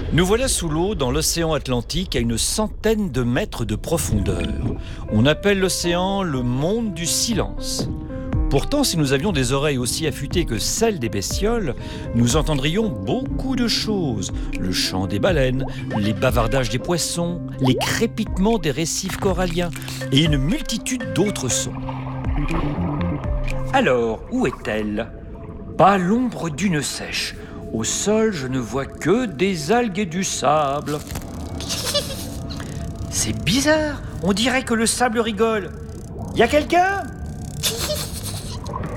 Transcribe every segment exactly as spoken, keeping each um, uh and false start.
Nous voilà sous l'eau dans l'océan Atlantique à une centaine de mètres de profondeur. On appelle l'océan le monde du silence. Pourtant, si nous avions des oreilles aussi affûtées que celles des bestioles, nous entendrions beaucoup de choses. Le chant des baleines, les bavardages des poissons, les crépitements des récifs coralliens et une multitude d'autres sons. Alors, où est-elle ? Pas l'ombre d'une sèche. Au sol, je ne vois que des algues et du sable. C'est bizarre, on dirait que le sable rigole. Y a quelqu'un ? Salut !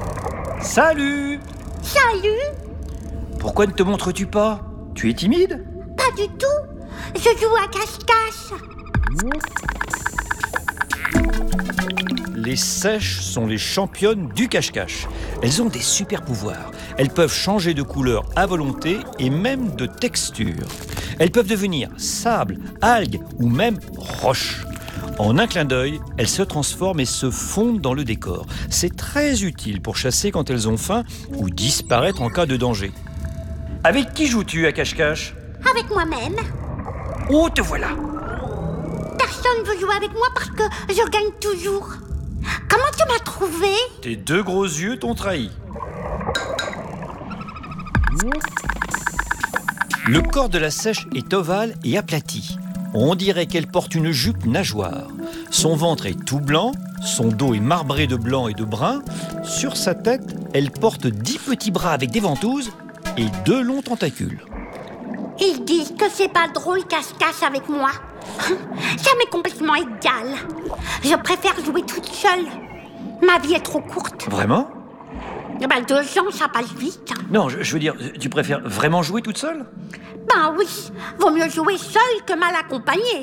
Salut! Pourquoi ne te montres-tu pas ? Tu es timide ? Pas du tout. Je joue à cache-cache. Les sèches sont les championnes du cache-cache. Elles ont des super pouvoirs. Elles peuvent changer de couleur à volonté et même de texture. Elles peuvent devenir sable, algues ou même roche. En un clin d'œil, elles se transforment et se fondent dans le décor. C'est très utile pour chasser quand elles ont faim ou disparaître en cas de danger. Avec qui joues-tu à cache-cache ? Avec moi-même. Oh, te voilà ! Personne veut jouer avec moi parce que je gagne toujours. Comment tu m'as trouvé ? Tes deux gros yeux t'ont trahi. Le corps de la sèche est ovale et aplati. On dirait qu'elle porte une jupe nageoire. Son ventre est tout blanc, son dos est marbré de blanc et de brun. Sur sa tête, elle porte dix petits bras avec des ventouses et deux longs tentacules. Ils disent que c'est pas drôle cache-cache avec moi. Ça m'est complètement égal. Je préfère jouer toute seule. Ma vie est trop courte. Vraiment ? Ben, deux ans, ça passe vite. Non, je, je veux dire, tu préfères vraiment jouer toute seule ? Ben oui, vaut mieux jouer seule que mal accompagnée.